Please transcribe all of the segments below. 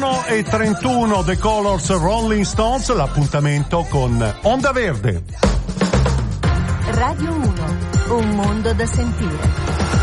E 31 The Colors Rolling Stones, l'appuntamento con Onda Verde. Radio 1, un mondo da sentire.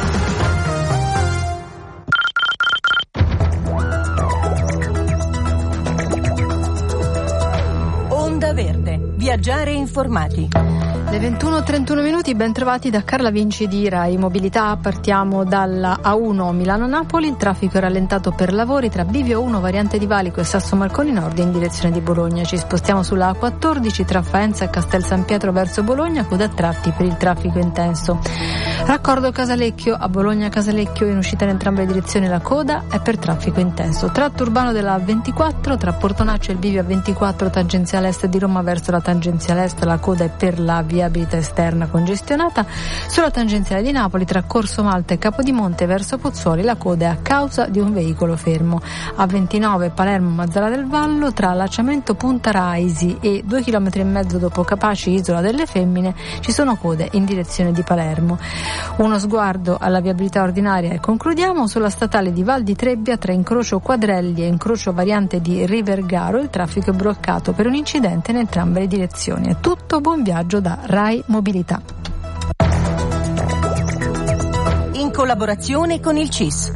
Onda Verde, viaggiare informati. Le 21:31 minuti, ben trovati da Carla Vinci di Rai Mobilità. Partiamo dalla A1 Milano-Napoli. Il traffico è rallentato per lavori tra Bivio 1 variante di Valico e Sasso Marconi Nord in direzione di Bologna. Ci spostiamo sulla A14 tra Faenza e Castel San Pietro verso Bologna, coda a tratti per il traffico intenso. Raccordo Casalecchio a Bologna Casalecchio, in uscita in entrambe le direzioni la coda è per traffico intenso. Tratto urbano della A24 tra Portonaccio e il Bivio A24 tangenziale est di Roma verso la tangenziale est, la coda è per la viabilità esterna congestionata. Sulla tangenziale di Napoli tra Corso Malta e Capodimonte verso Pozzuoli la coda è a causa di un veicolo fermo. A29 Palermo Mazzara del Vallo tra Lacciamento Punta Raisi e 2,5 km dopo Capaci Isola delle Femmine ci sono code in direzione di Palermo. Uno sguardo alla viabilità ordinaria e concludiamo. Sulla statale di Val di Trebbia tra incrocio Quadrelli e incrocio variante di Rivergaro il traffico è bloccato per un incidente in entrambe le direzioni. È tutto, buon viaggio da Rai Mobilità. In collaborazione con il CIS.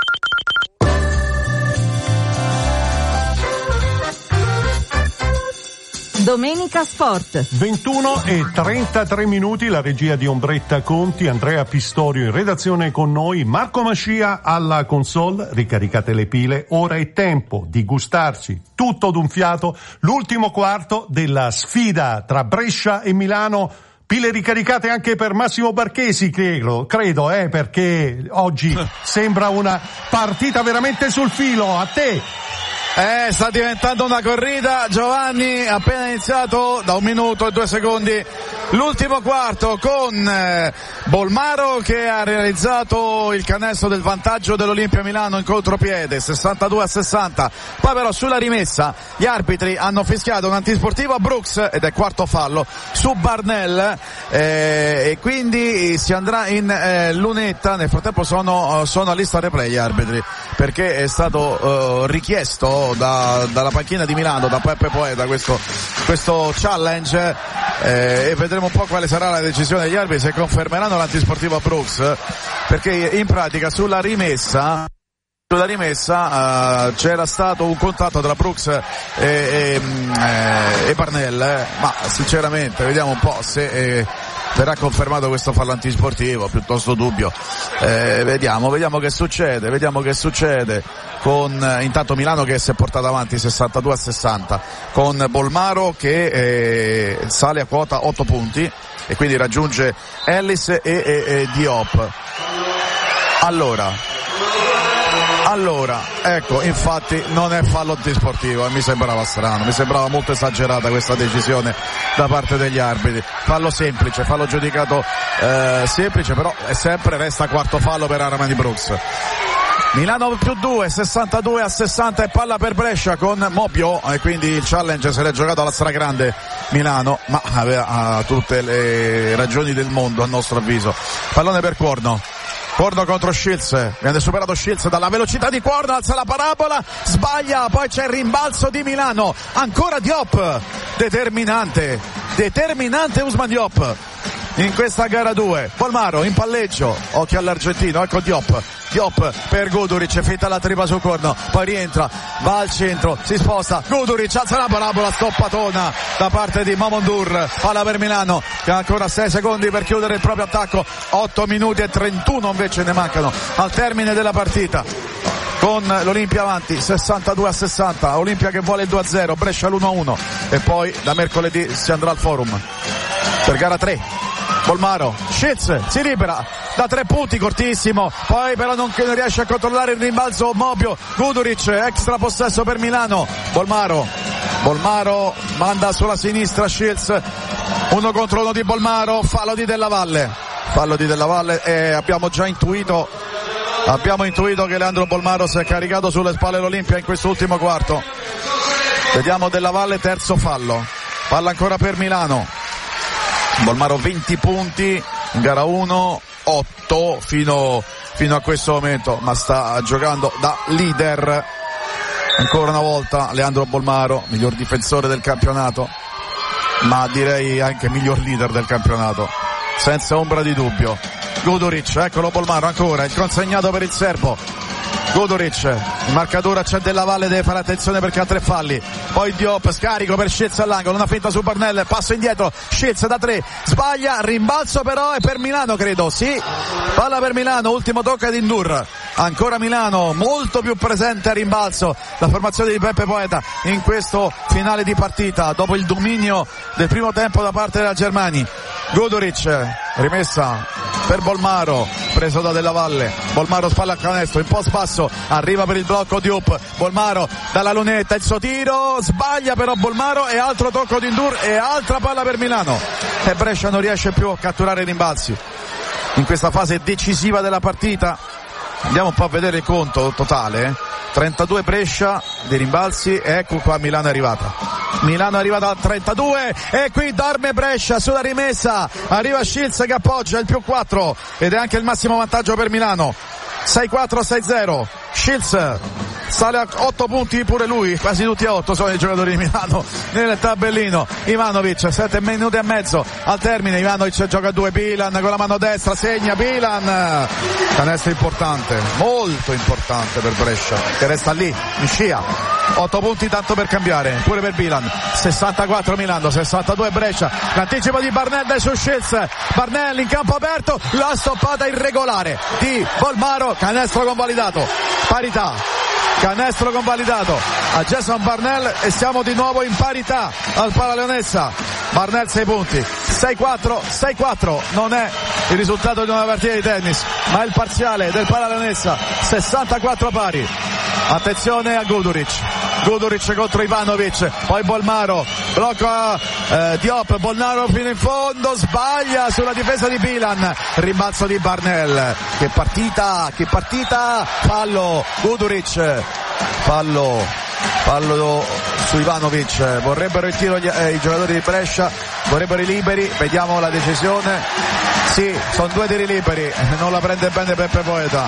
Domenica Sport. 21:33 minuti, la regia di Ombretta Conti, Andrea Pistorio in redazione con noi, Marco Mascia alla console. Ricaricate le pile, ora è tempo di gustarci tutto d'un fiato l'ultimo quarto della sfida tra Brescia e Milano. Pile ricaricate anche per Massimo Barchesi, credo, perché oggi sembra una partita veramente sul filo. A te. Sta diventando una corrida, Giovanni, appena iniziato da 1 minuto e 2 secondi l'ultimo quarto con Bolmaro che ha realizzato il canestro del vantaggio dell'Olimpia Milano in contropiede, 62-60. Poi però sulla rimessa gli arbitri hanno fischiato un antisportivo a Brooks ed è quarto fallo su Barnell, e quindi si andrà in lunetta. Nel frattempo sono a lista replay gli arbitri, perché è stato richiesto dalla panchina di Milano, da Peppe Poeta, questo challenge, e vedremo un po' quale sarà la decisione degli arbitri, se confermeranno l'antisportivo a Brooks, perché in pratica sulla rimessa c'era stato un contatto tra Brooks e Barnell, ma sinceramente vediamo un po' se verrà confermato questo fallo antisportivo, piuttosto dubbio. Vediamo che succede con intanto Milano che si è portato avanti 62-60 con Bolmaro che sale a quota 8 punti e quindi raggiunge Ellis e Diop. Allora, ecco, infatti non è fallo antisportivo, mi sembrava strano, mi sembrava molto esagerata questa decisione da parte degli arbitri. Fallo semplice, fallo giudicato semplice, però resta quarto fallo per Armani Brooks. Milano più 2, 62-60 e palla per Brescia con Mobbio, e quindi il challenge se l'è giocato alla stragrande Milano, ma aveva tutte le ragioni del mondo a nostro avviso. Pallone per Cuorno contro Shields, viene superato Shields dalla velocità di Cuorno, alza la parabola, sbaglia, poi c'è il rimbalzo di Milano, ancora Diop, determinante Ousmane Diop in questa gara 2. Bolmaro in palleggio, occhio all'argentino, ecco Diop per Guduric, finta la tripa su Cuorno, poi rientra, va al centro, si sposta, Guduric alza la parabola, stoppatona da parte di Mamondur, palla per Milano che ha ancora 6 secondi per chiudere il proprio attacco, 8 minuti e 31 invece ne mancano al termine della partita, con l'Olimpia avanti 62-60, Olimpia che vuole il 2-0, Brescia l'1-1 e poi da mercoledì si andrà al Forum per gara 3. Bolmaro, Shields si libera da 3 punti, cortissimo, poi però non riesce a controllare il rimbalzo Mobbio, Guduric, extra possesso per Milano, Bolmaro manda sulla sinistra Shields, 1 contro 1 di Bolmaro, fallo di Della Valle e abbiamo intuito che Leandro Bolmaro si è caricato sulle spalle l'Olimpia in questo ultimo quarto. Vediamo Della Valle, terzo fallo, palla ancora per Milano. Bolmaro 20 punti in gara 1, 8 fino a questo momento, ma sta giocando da leader ancora una volta Leandro Bolmaro, miglior difensore del campionato, ma direi anche miglior leader del campionato, senza ombra di dubbio. Guduric, eccolo Bolmaro ancora, il consegnato per il serbo. Guduric, in marcatura c'è Della Valle, deve fare attenzione perché ha 3 falli. Poi Diop, scarico per Shields all'angolo, una finta su Barnell, passo indietro, Shields da 3, sbaglia, rimbalzo però è per Milano, credo, sì, palla per Milano, ultimo tocco ad Indur. Ancora Milano, molto più presente a rimbalzo, la formazione di Peppe Poeta in questo finale di partita, dopo il dominio del primo tempo da parte della Germania. Guduric, rimessa per Bolmaro, preso da Della Valle. Bolmaro spalla a canestro, in post basso, arriva per il blocco Diop. Bolmaro dalla lunetta, il suo tiro, sbaglia però Bolmaro e altro tocco di Indur e altra palla per Milano. E Brescia non riesce più a catturare i rimbalzi in questa fase decisiva della partita. Andiamo un po' a vedere il conto totale. 32 Brescia dei rimbalzi, e ecco qua Milano è arrivata. Milano è arrivata a 32 e qui dorme Brescia sulla rimessa, arriva Shields che appoggia il +4 ed è anche il massimo vantaggio per Milano. 6-4-6-0, Shields sale a 8 punti pure lui, quasi tutti a 8 sono i giocatori di Milano nel tabellino. Ivanovic, 7 minuti e mezzo al termine, Ivanovic gioca a 2, Bilan con la mano destra, segna Bilan, canestro importante, molto importante per Brescia che resta lì in scia. 8 punti tanto per cambiare, pure per Bilan. 64 Milano, 62 Brescia, l'anticipo di Barnell su Shields, Barnell in campo aperto, la stoppata irregolare di Bolmaro, canestro convalidato, parità, canestro convalidato a Jason Barnell e siamo di nuovo in parità al Pala Leonessa. Barnell 6 punti, 6-4, 6-4, non è il risultato di una partita di tennis ma il parziale del Pala Leonessa, 64 pari. Attenzione a Guduric contro Ivanovic, poi Bolmaro blocca Diop, Bolmaro fino in fondo, sbaglia sulla difesa di Bilan, rimbalzo di Barnell. Che partita, fallo Guduric, fallo su Ivanovic, vorrebbero il tiro i giocatori di Brescia, vorrebbero i liberi, vediamo la decisione. Sì, sono 2 tiri liberi, non la prende bene Peppe Poeta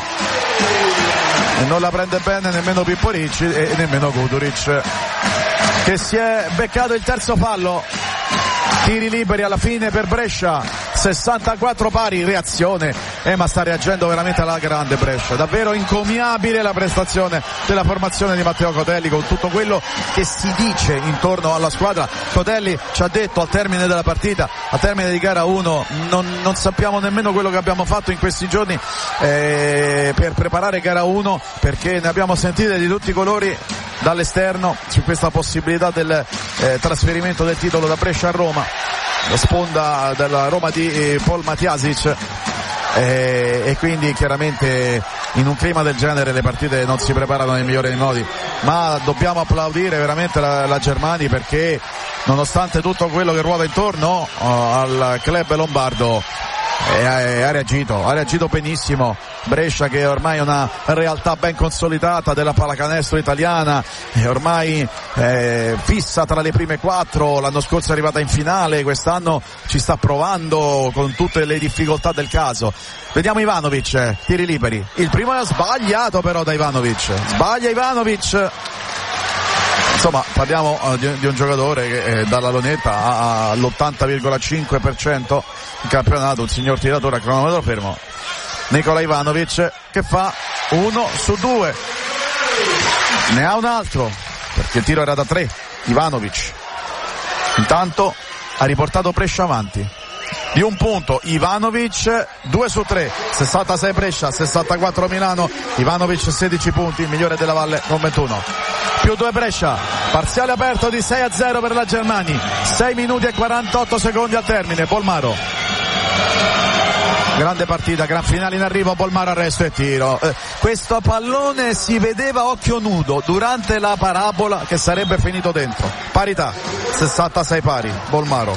e non la prende bene nemmeno Pippo Ricci e nemmeno Guduric, che si è beccato il terzo fallo. Tiri liberi alla fine per Brescia, 64 pari, reazione, ma sta reagendo veramente alla grande Brescia, davvero incommiabile la prestazione della formazione di Matteo Cotelli con tutto quello che si dice intorno alla squadra. Cotelli ci ha detto al termine della partita, al termine di gara 1, non sappiamo nemmeno quello che abbiamo fatto in questi giorni per preparare gara 1, perché ne abbiamo sentite di tutti i colori dall'esterno su questa possibilità del trasferimento del titolo da Brescia a Roma, la sponda della Roma di Paul Matiasic, e quindi chiaramente in un clima del genere le partite non si preparano nel migliore dei modi, ma dobbiamo applaudire veramente la Germania, perché nonostante tutto quello che ruota intorno al club lombardo ha reagito benissimo. Brescia, che ormai è una realtà ben consolidata della pallacanestro italiana, è ormai fissa tra le prime 4, l'anno scorso è arrivata in finale, quest'anno ci sta provando con tutte le difficoltà del caso. Vediamo Ivanovic, tiri liberi, il primo è sbagliato però da Ivanovic, sbaglia Ivanovic. Insomma, parliamo di un giocatore che dalla lunetta ha l'80,5% in campionato, un signor tiratore a cronometro fermo. Nikola Ivanovic che fa 1 su 2, ne ha un altro perché il tiro era da 3. Ivanovic intanto ha riportato Brescia avanti di un punto. Ivanovic 2 su 3, 66 Brescia, 64 Milano. Ivanovic 16 punti, il migliore della Valle con 21. Più 2 Brescia, parziale aperto di 6-0 per la Germania, 6 minuti e 48 secondi al termine. Bolmaro, grande partita, gran finale in arrivo, Bolmaro arresto e tiro. Questo pallone si vedeva a occhio nudo durante la parabola che sarebbe finito dentro. Parità, 66 pari, Bolmaro,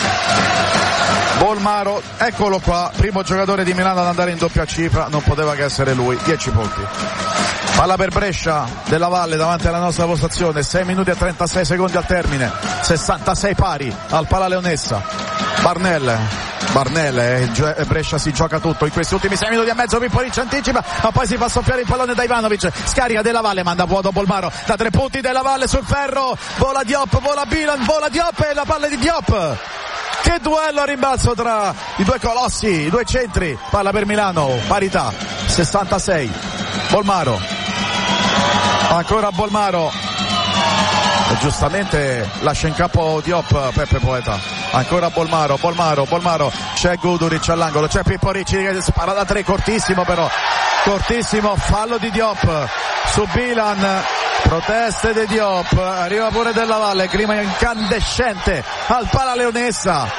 eccolo qua, primo giocatore di Milano ad andare in doppia cifra, non poteva che essere lui, 10 punti. Palla per Brescia della Valle davanti alla nostra postazione, 6 minuti e 36 secondi al termine, 66 pari al Pala Leonessa. Barnell, Brescia si gioca tutto in questi ultimi 6 minuti e mezzo. Pippo Ricci anticipa, ma poi si fa soffiare il pallone da Ivanovic, scarica Della Valle, manda vuoto Bolmaro da 3 punti, Della Valle sul ferro, vola Diop, vola Bilan, vola Diop e la palla di Diop. Che duello a rimbalzo tra i due colossi, i due centri, palla per Milano, parità, 66, Bolmaro, ancora Bolmaro, e giustamente lascia in campo Diop Peppe Poeta, ancora Bolmaro, c'è Guduric all'angolo, c'è Pippo Ricci che spara da 3, cortissimo, fallo di Diop su Bilan, proteste di Diop, arriva pure Della Valle, clima incandescente al Pala Leonessa,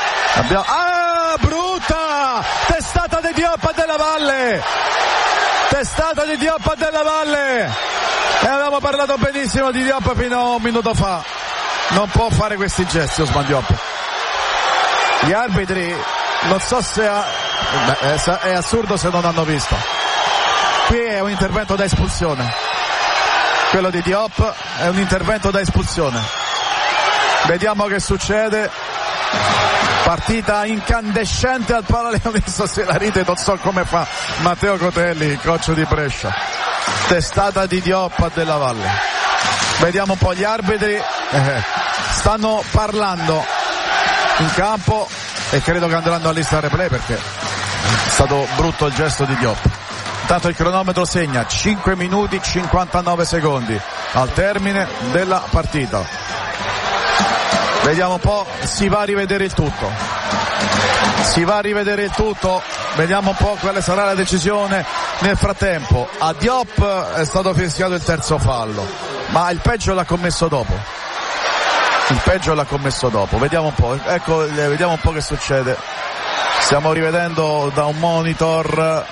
brutta testata di Diop a Della Valle, e avevamo parlato benissimo di Diop fino a un minuto fa. Non può fare questi gesti Ousmane Diop. Gli arbitri, non so se è assurdo se non hanno visto. Qui è un intervento da espulsione. Quello di Diop è un intervento da espulsione. Vediamo che succede. Partita incandescente al Pala Leonessa, se la ride non so come fa Matteo Cotelli, il coach di Brescia. Testata di Diop a Della Valle. Vediamo un po' gli arbitri, stanno parlando in campo e credo che andranno a lista replay perché è stato brutto il gesto di Diop. Intanto il cronometro segna 5 minuti 59 secondi al termine della partita. Vediamo un po', si va a rivedere il tutto, vediamo un po' quale sarà la decisione. Nel frattempo a Diop è stato fischiato il terzo fallo, ma il peggio l'ha commesso dopo, vediamo un po', vediamo un po' che succede. Stiamo rivedendo da un monitor,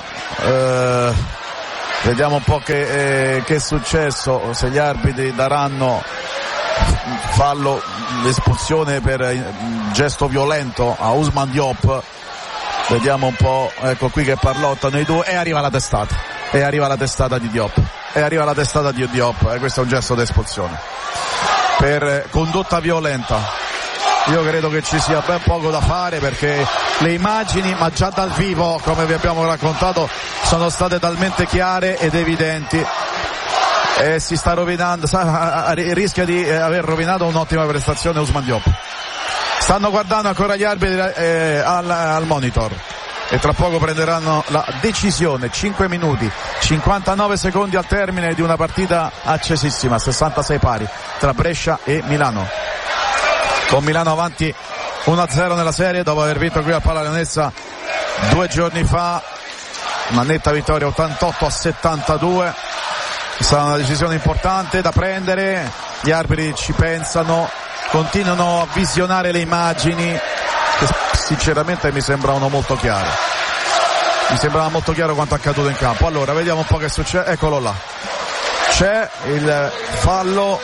vediamo un po' che è successo, se gli arbitri daranno fallo, l'espulsione per gesto violento a Ousmane Diop. Vediamo un po', ecco qui che parlottano i due e arriva la testata di Diop, questo è un gesto di espulsione per condotta violenta. Io credo che ci sia ben poco da fare perché le immagini, ma già dal vivo, come vi abbiamo raccontato, sono state talmente chiare ed evidenti e si sta rovinando, rischia di aver rovinato un'ottima prestazione Ousmane Diop. Stanno guardando ancora gli arbitri al monitor e tra poco prenderanno la decisione. 5 minuti 59 secondi al termine di una partita accesissima, 66 pari tra Brescia e Milano, con Milano avanti 1-0 nella serie dopo aver vinto qui al Pala Leonessa 2 giorni fa, una netta vittoria 88-72. Sarà una decisione importante da prendere, gli arbitri ci pensano, continuano a visionare le immagini che sinceramente mi sembravano molto chiare. Mi sembrava molto chiaro quanto accaduto in campo. Allora vediamo un po' che succede. Eccolo là, c'è il fallo,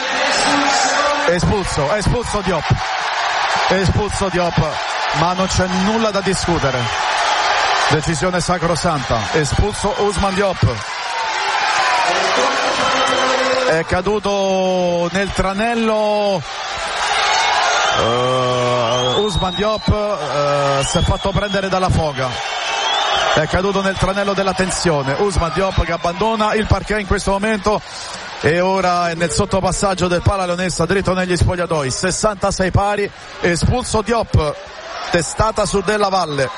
espulso Diop, ma non c'è nulla da discutere, decisione sacrosanta, espulso Ousmane Diop. È caduto nel tranello Ousmane Diop, si è fatto prendere dalla foga, è caduto nel tranello della tensione. Ousmane Diop che abbandona il parquet in questo momento e ora è nel sottopassaggio del Pala Leonessa dritto negli spogliatoi. 66 pari, espulso Diop, testata su Della Valle.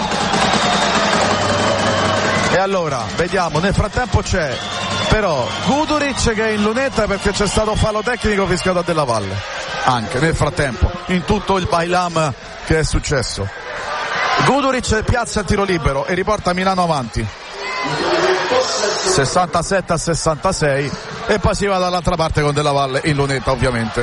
E allora vediamo, nel frattempo c'è però Guduric che è in lunetta perché c'è stato fallo tecnico fischiato a Della Valle anche nel frattempo, in tutto il bailam che è successo. Guduric piazza il tiro libero e riporta Milano avanti 67-66 e poi si va dall'altra parte con Della Valle in lunetta, ovviamente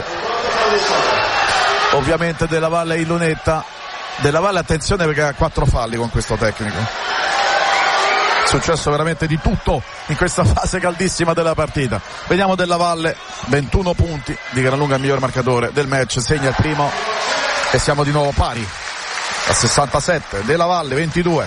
Della Valle in lunetta. Della Valle, attenzione perché ha 4 falli con questo tecnico. Successo veramente di tutto in questa fase caldissima della partita. Vediamo Della Valle, 21 punti, di gran lunga il miglior marcatore del match, segna il primo e siamo di nuovo pari a 67. Della Valle 22.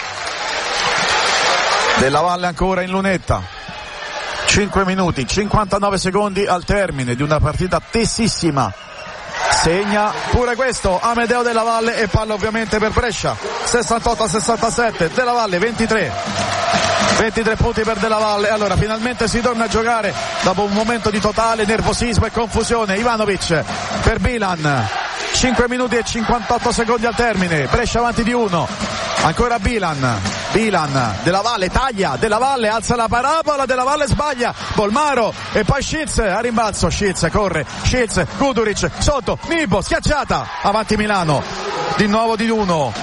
Della Valle ancora in lunetta. 5 minuti 59 secondi al termine di una partita tensissima segna pure questo Amedeo Della Valle e palla ovviamente per Brescia. 68-67, Della Valle 23 punti per Della Valle. Allora finalmente si torna a giocare dopo un momento di totale nervosismo e confusione. Ivanovic per Bilan, 5 minuti e 58 secondi al termine, Brescia avanti di 1, ancora Bilan, Della Valle taglia, Della Valle alza la parabola, Della Valle sbaglia, Bolmaro e poi Schiz a rimbalzo, Schiz corre, Guduric sotto, Nibo schiacciata, avanti Milano di nuovo di 1,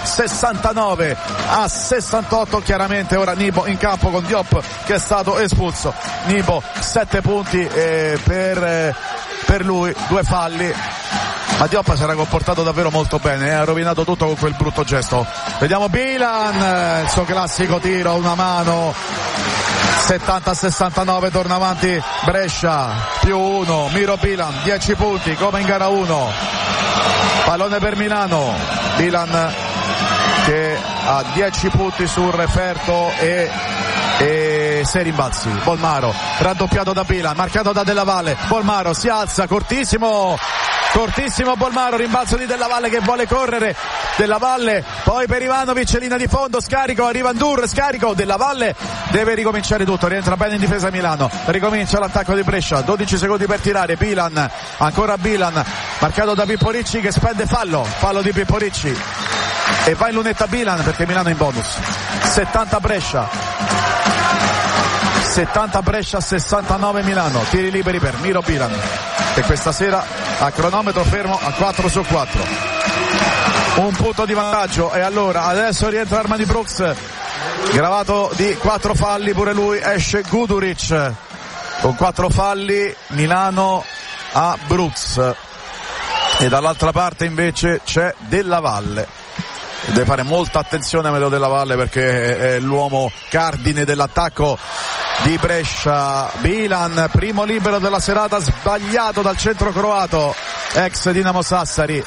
69-68, chiaramente ora Nibo in campo con Diop che è stato espulso. Nibo 7 punti per lui, 2 falli. Ma Diop si era comportato davvero molto bene, ha rovinato tutto con quel brutto gesto. Vediamo Bilan, il suo classico tiro, una mano. 70-69, torna avanti Brescia, più 1, Miro Bilan, 10 punti come in gara 1. Pallone per Milano, Bilan che ha 10 punti sul referto e 6 rimbalzi. Bolmaro raddoppiato da Bilan, marcato da Della Valle, Bolmaro si alza, cortissimo Bolmaro, rimbalzo di Della Valle che vuole correre, Della Valle poi per Ivanovic, linea di fondo, scarico, arriva Ndur, scarico, Della Valle deve ricominciare tutto, rientra bene in difesa Milano, ricomincia l'attacco di Brescia, 12 secondi per tirare, Bilan, ancora Bilan, marcato da Pippo Ricci che spende fallo di Pippo Ricci e va in lunetta Bilan perché Milano è in bonus. 70 Brescia, 69 Milano, tiri liberi per Miro Bilan che questa sera a cronometro fermo a 4/4, un punto di vantaggio. E allora adesso rientra Armani Brooks, gravato di 4 falli pure lui, esce Guduric con 4 falli, Milano a Brooks e dall'altra parte invece c'è Della Valle. Deve fare molta attenzione a Amedeo Della Valle perché è l'uomo cardine dell'attacco di Brescia. Bilan, primo libero della serata, sbagliato dal centro croato, ex Dinamo Sassari.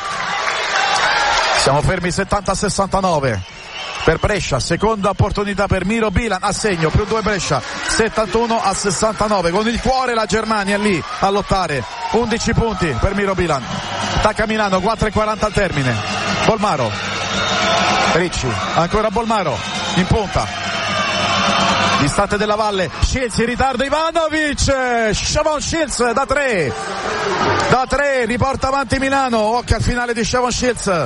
Siamo fermi 70-69 per Brescia, seconda opportunità per Miro Bilan, a segno, più 2 Brescia, 71-69, con il cuore la Germania lì a lottare, 11 punti per Miro Bilan. Attacca Milano, 4:40 al termine, Bolmaro, Ricci, ancora Bolmaro in punta, distante Della Valle, Schiz in ritardo, Ivanovic, Shavon Schiz da 3, riporta avanti Milano, occhio al finale di Shavon Schiz,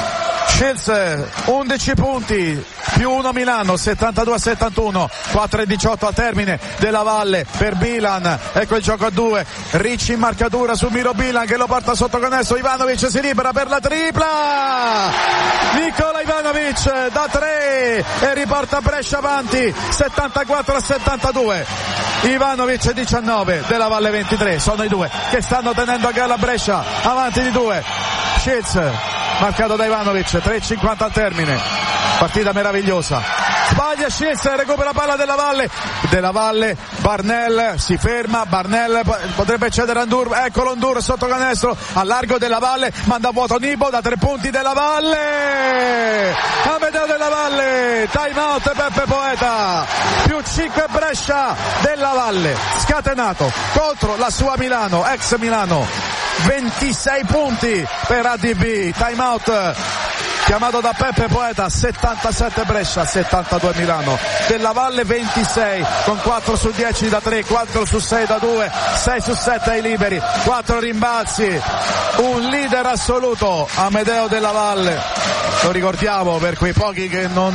11 punti, più 1 Milano, 72-71, 4:18 al termine, Della Valle per Bilan, ecco il gioco a 2, Ricci in marcatura su Miro Bilan che lo porta sotto canestro, Ivanovic si libera per la tripla, Nikola Ivanovic da 3 e riporta Brescia avanti, 74-72, Ivanovic 19, Della Valle 23, sono i due che stanno tenendo a galla Brescia, avanti di 2, Schiz marcato da Ivanovic, 3:50 al termine, partita meravigliosa, sbaglia Schiz, recupera palla Della Valle, Barnell si ferma, Barnell potrebbe cedere a Ndur, eccolo Ndur sotto canestro, a largo Della Valle, manda a vuoto Nibo da 3 punti, Della Valle, Amedeo Della Valle, time out Peppe Poeta, più 5 Brescia, Della Valle scatenato contro la sua Milano, ex Milano, 26 punti per ADB, time out chiamato da Peppe Poeta, 77 Brescia, 72 Milano, Della Valle 26 con 4 su 10 da 3, 4 su 6 da 2, 6 su 7 ai liberi, 4 rimbalzi, un leader assoluto Amedeo Della Valle, lo ricordiamo per quei pochi che non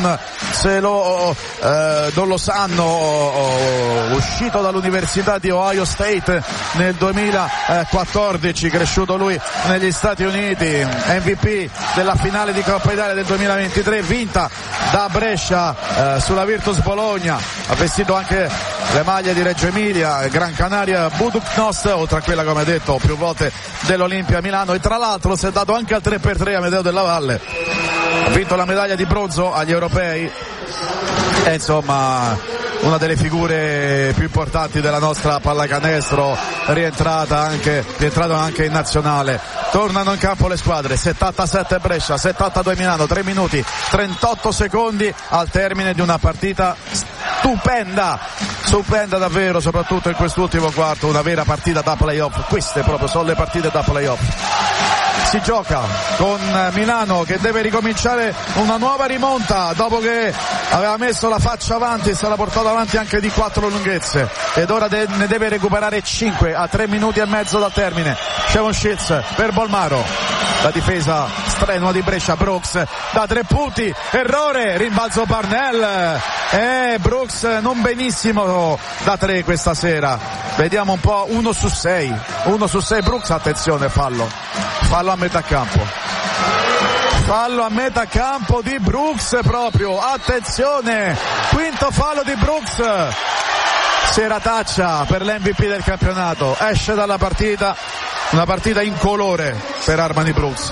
lo sanno, uscito dall'Università di Ohio State nel 2014, cresciuto lui negli Stati Uniti, MVP della finale di Coppa Italia del 2023 vinta da Brescia sulla Virtus Bologna, ha vestito anche le maglie di Reggio Emilia, Gran Canaria, Budućnost, oltre a quella come detto più volte dell'Olimpia Milano, e tra l'altro si è dato anche al 3x3 Amedeo Della Valle, ha vinto la medaglia di bronzo agli europei e insomma una delle figure più importanti della nostra pallacanestro, rientrato anche in nazionale. Tornano in campo le squadre, 77 Brescia, 72 Milano, 3 minuti 38 secondi al termine di una partita stupenda davvero, soprattutto in quest'ultimo quarto, una vera partita da playoff, queste proprio sono le partite da playoff. si gioca con Milano che deve ricominciare una nuova rimonta dopo che aveva messo la faccia avanti e se l'ha portato avanti anche di 4 lunghezze, ed ora ne deve recuperare 5 a 3 minuti e mezzo dal termine. C'è un Shields per Bolmaro, la difesa strenua di Brescia. Brooks da 3 punti, errore, rimbalzo Barnell, Brooks non benissimo da 3 questa sera. Vediamo un po', 1 su 6 Brooks, attenzione, fallo a metà campo, fallo a metà campo di Brooks proprio, attenzione, quinto fallo di Brooks, serataccia per l'MVP del campionato, esce dalla partita, una partita incolore per Armani Brooks,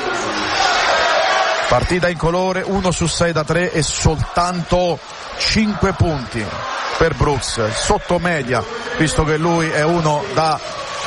partita incolore, 1 su 6 da 3 e soltanto 5 punti per Brooks, sotto media, visto che lui è uno da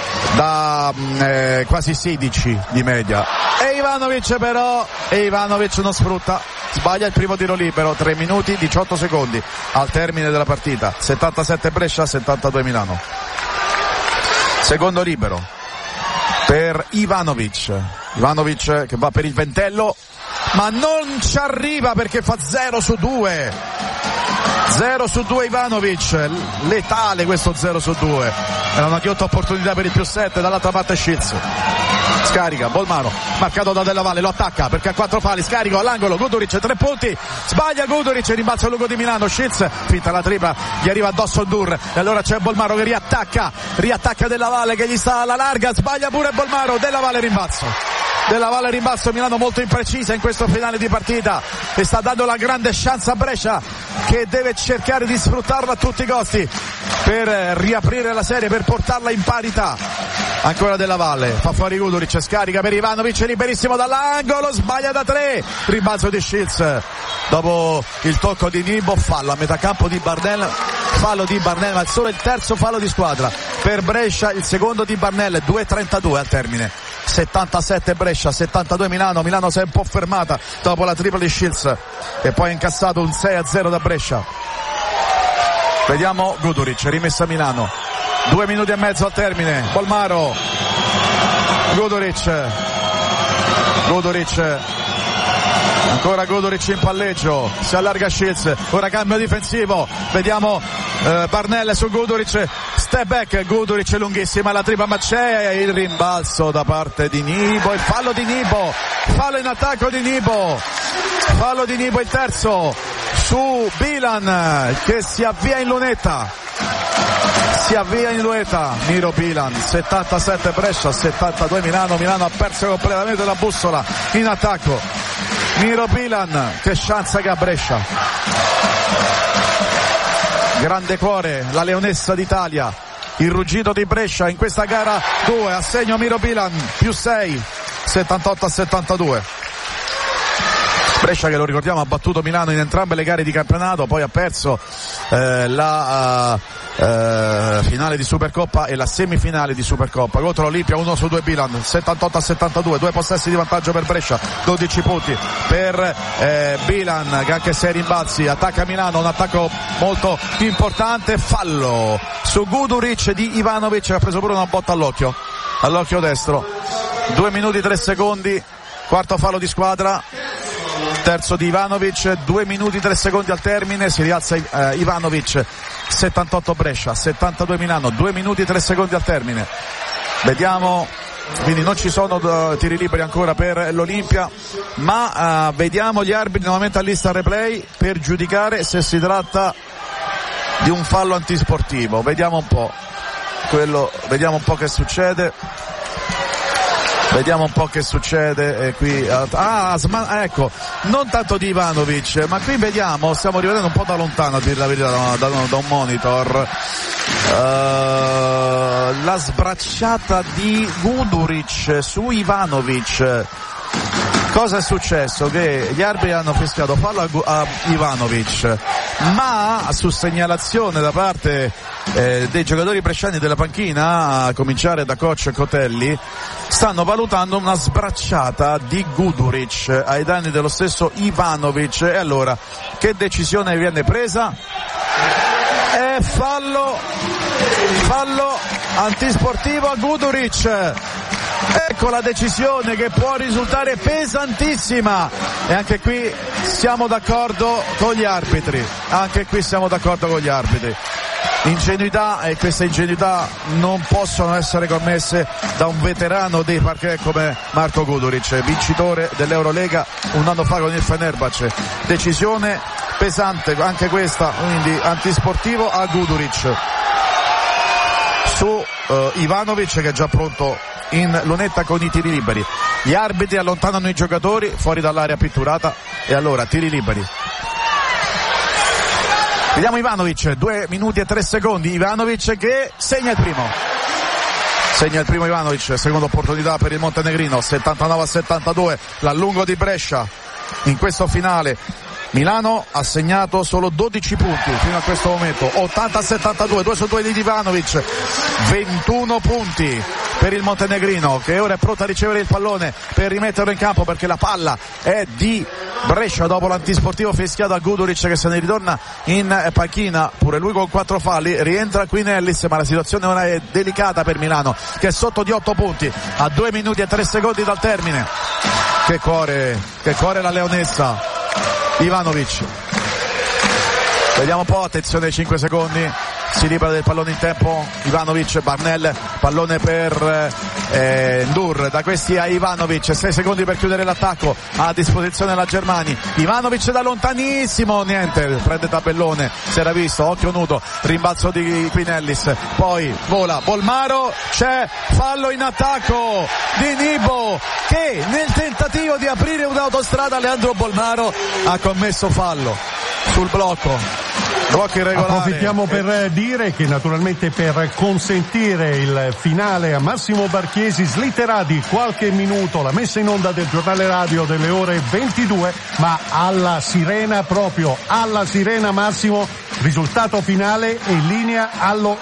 quasi 16 di media. E Ivanovic non sfrutta, sbaglia il primo tiro libero, 3 minuti 18 secondi al termine della partita, 77 Brescia, 72 Milano. Secondo libero per Ivanovic che va per il ventello, ma non ci arriva perché fa 0 su 2 Ivanovic, letale questo 0 su 2, era una ghiotta opportunità per il più 7, dall'altra parte Shields scarica, Bolmaro marcato da Della Valle, lo attacca perché ha 4 pali, scarico all'angolo, Guduric 3 punti, sbaglia Guduric, rimbalzo lungo di Milano, Shields finta la tripla, gli arriva addosso Dur e allora c'è Bolmaro che riattacca Della Valle che gli sta alla larga, sbaglia pure Bolmaro, Della Valle rimbalzo, Milano molto imprecisa in questo finale di partita e sta dando la grande chance a Brescia che deve cercare di sfruttarla a tutti i costi per riaprire la serie, per portarla in parità. Ancora Della Valle, fa fuori Guduric, scarica per Ivanovic, liberissimo dall'angolo, sbaglia da 3, rimbalzo di Shields dopo il tocco di Nibo, fallo a metà campo di Barnell, ma è solo il terzo fallo di squadra per Brescia, il secondo di Barnell, 2:32 al termine. 77 Brescia, 72 Milano si è un po' fermata dopo la tripla di Shields e poi ha incassato un 6-0 da Brescia. Vediamo Guduric, rimessa a Milano, 2 minuti e mezzo al termine, Bolmaro, Guduric, ancora Guduric in palleggio, si allarga Shields, ora cambio difensivo, vediamo Barnell su Guduric, step back, Guduric lunghissima la tripla, ma c'è il rimbalzo da parte di Nibo, il fallo di Nibo, fallo in attacco di Nibo, fallo di Nibo, il terzo su Bilan che si avvia in lunetta, Miro Bilan, 77 Brescia, 72 Milano ha perso completamente la bussola in attacco, Miro Bilan, che chance che ha Brescia, grande cuore, la leonessa d'Italia, il ruggito di Brescia in questa gara 2, assegno Miro Bilan, più 6, 78-72. Brescia che, lo ricordiamo, ha battuto Milano in entrambe le gare di campionato, poi ha perso la finale di Supercoppa e la semifinale di Supercoppa contro l'Olimpia. 1 su 2 Bilan, 78-72, 2 possessi di vantaggio per Brescia, 12 punti per Bilan che anche 6 rimbalzi, attacca Milano, un attacco molto importante, fallo su Guduric di Ivanovic che ha preso pure una botta all'occhio destro, 2 minuti 3 secondi, quarto fallo di squadra, terzo di Ivanovic, 2 minuti 3 secondi al termine, si rialza Ivanovic, 78 Brescia, 72 Milano, 2 minuti 3 secondi al termine. Vediamo, quindi non ci sono tiri liberi ancora per l'Olimpia, ma vediamo gli arbitri nuovamente all'ista replay per giudicare se si tratta di un fallo antisportivo. Vediamo un po' che succede. Vediamo un po' che succede qui. Ecco, non tanto di Ivanovic, ma qui vediamo, stiamo rivedendo un po' da lontano, a dire la verità, da un monitor, la sbracciata di Guduric su Ivanovic. Cosa è successo? Che gli arbitri hanno fischiato fallo a Ivanovic, ma su segnalazione da parte dei giocatori bresciani della panchina, a cominciare da coach Cotelli, stanno valutando una sbracciata di Guduric ai danni dello stesso Ivanovic. E allora che decisione viene presa? Fallo antisportivo a Guduric. Ecco la decisione che può risultare pesantissima, e anche qui siamo d'accordo con gli arbitri, Ingenuità, e queste ingenuità non possono essere commesse da un veterano dei parquet come Marko Guduric, vincitore dell'Eurolega un anno fa con il Fenerbahce. Decisione pesante anche questa, quindi antisportivo a Guduric su Ivanovic, che è già pronto in lunetta con i tiri liberi. Gli arbitri allontanano i giocatori fuori dall'area pitturata, e allora tiri liberi. Vediamo Ivanovic, 2 minuti e 3 secondi, Ivanovic che segna il primo Ivanovic, seconda opportunità per il montenegrino, 79-72, l'allungo di Brescia in questo finale. Milano ha segnato solo 12 punti fino a questo momento, 80-72, 2 su 2 di Ivanovic, 21 punti per il montenegrino, che ora è pronto a ricevere il pallone per rimetterlo in campo, perché la palla è di Brescia dopo l'antisportivo fischiato a Guduric, che se ne ritorna in panchina, pure lui con 4 falli. Rientra Quinellis, ma la situazione ora è delicata per Milano, che è sotto di 8 punti a 2 minuti e 3 secondi dal termine. Che cuore la leonessa Ivanovic. Vediamo un po', attenzione ai 5 secondi, si libera del pallone in tempo Ivanovic, Barnell, pallone per Ndur, da questi a Ivanovic, 6 secondi per chiudere l'attacco, a disposizione la Germani. Ivanovic da lontanissimo, niente, prende tabellone, si era visto, occhio nudo, rimbalzo di Quinellis, poi vola Bolmaro, c'è fallo in attacco di Nibo, che nel tentativo di aprire un'autostrada Leandro Bolmaro ha commesso fallo sul blocco irregolare. Approfittiamo per dire che naturalmente per consentire il finale a Massimo Barchiesi slitterà di qualche minuto la messa in onda del giornale radio delle ore 22, ma alla sirena Massimo, risultato finale e linea allo